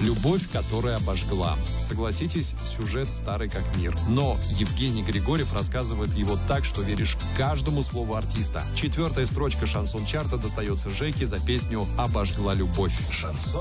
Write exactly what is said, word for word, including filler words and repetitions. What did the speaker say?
Любовь, которая обожгла. Согласитесь, сюжет старый как мир. Но Евгений Григорьев рассказывает его так, что веришь каждому слову артиста. Четвертая строчка шансон-чарта достается Жеке за песню «Обожгла любовь». Шансон.